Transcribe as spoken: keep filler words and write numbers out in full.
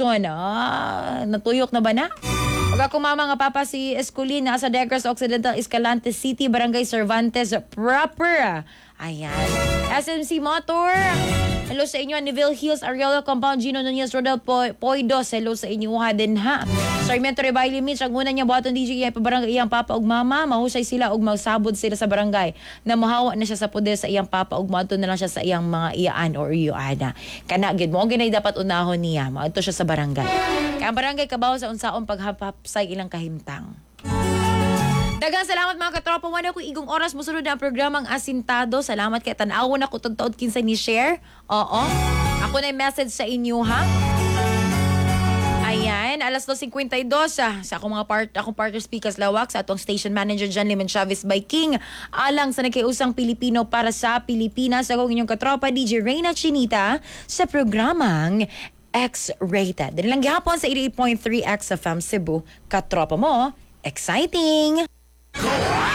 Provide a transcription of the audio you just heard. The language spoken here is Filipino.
Quezon. Ah, natuyok na ba na? Pag ako mama nga papa si Escolina sa Negros Occidental, Escalante City, Barangay Cervantes proper. Ayan. S M C Motor. Hello sa inyo, Neville Hills, Ariola Compound, Gino Nunez, Rodel po Poidos. Hello sa inyo ha din ha. Sarmiento Rebaili Mitch, ang una niya buhaton D J ay pabarangay iyang papa ug mama. Mahusay sila ug magsabod sila sa barangay. Na mahawa na siya sa poder sa iyang papa ug maadto na lang siya sa iyang mga iyaan or iyuana. Kana gid mo ginay dapat unahon niya. Maadto siya sa barangay. Kaya ang barangay kabaw sa unsaon paghapapsay ilang kahimtang. Daghang salamat mga katropa. Wala ko igong oras mosunod na ang programang Asintado. Salamat kay tan-awon ako tugtaod kinsa ni share. Oo. Ako na yung message sa inyo ha. Ayan, alas dos singkwentadós ah, sa akong mga part, akong partner speakers lawak sa atong station manager John Lemon Chavez by King. Alang sa nakiusang Pilipino para sa Pilipinas. Ako inyong katropa D J Reyna Chinita sa programang X-Rated. Din lang gihapon sa eighty-eight point three X F M Cebu. Katropa mo, exciting!